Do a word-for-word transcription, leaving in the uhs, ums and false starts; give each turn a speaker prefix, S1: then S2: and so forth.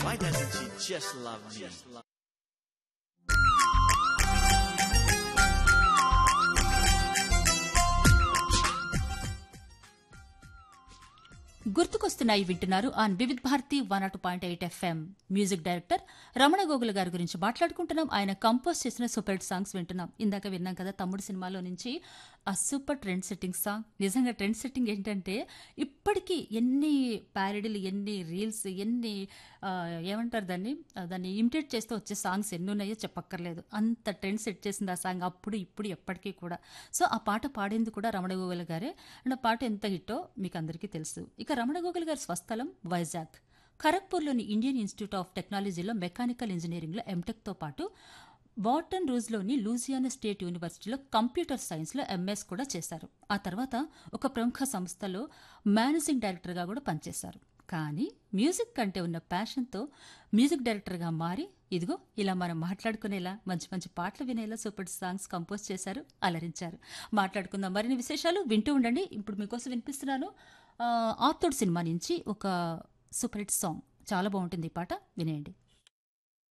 S1: Why doesn't she just love me?
S2: గుర్తుకొస్తున్నాయి వింటున్నారు on Vividh Bharati one not point eight FM. Music director Ramana Gogula గారి గురించి మాట్లాడుకుంటున్నాం. ఆయన కంపోజ్ చేసిన సూపర్ హిట్ సాంగ్స్ వింటున్నాం. ఇందాక విన్నాం కదా తమ్ముడు సినిమాలో నుంచి ఆ సూపర్ ట్రెండ్ సెట్టింగ్ సాంగ్. నిజంగా ట్రెండ్ సెట్టింగ్ ఏంటంటే ఇప్పటికీ ఎన్ని ప్యారడీలు, ఎన్ని రీల్స్, ఎన్ని ఏమంటారు దాన్ని దాన్ని ఇమిటేట్ చేస్తూ వచ్చే సాంగ్స్ ఎన్ని ఉన్నాయో చెప్పక్కర్లేదు. అంత ట్రెండ్ సెట్ చేసింది ఆ సాంగ్ అప్పుడు ఇప్పుడు ఎప్పటికీ కూడా. సో ఆ పాట పాడింది కూడా రమణ గోగుల గారే. అండ్ ఆ పాట ఎంత హిట్టో మీకు అందరికీ తెలుసు. ఇక రమణ గోగుల్ గారి స్వస్థలం వైజాగ్. ఖరగ్పూర్లోని ఇండియన్ ఇన్స్టిట్యూట్ ఆఫ్ టెక్నాలజీలో మెకానికల్ ఇంజనీరింగ్లో ఎంటెక్తో పాటు బాటన్ రూజ్లోని లూజియానా స్టేట్ యూనివర్సిటీలో కంప్యూటర్ సైన్స్లో ఎంఎస్ కూడా చేశారు. ఆ తర్వాత ఒక ప్రముఖ సంస్థలో మేనేజింగ్ డైరెక్టర్గా కూడా పనిచేశారు. కానీ మ్యూజిక్ కంటే ఉన్న ప్యాషన్తో మ్యూజిక్ డైరెక్టర్గా మారి ఇదిగో ఇలా మనం మాట్లాడుకునేలా మంచి మంచి పాటలు వినేలా సూపర్ సాంగ్స్ కంపోజ్ చేశారు, అలరించారు. మాట్లాడుకుందాం మరిన్ని విశేషాలు. వింటూ ఉండండి. ఇప్పుడు మీకోసం వినిపిస్తున్నాను ఆతోడ్ సినిమా నుంచి ఒక సూపర్ హిట్ సాంగ్. చాలా బాగుంటుంది ఈ పాట, వినేయండి.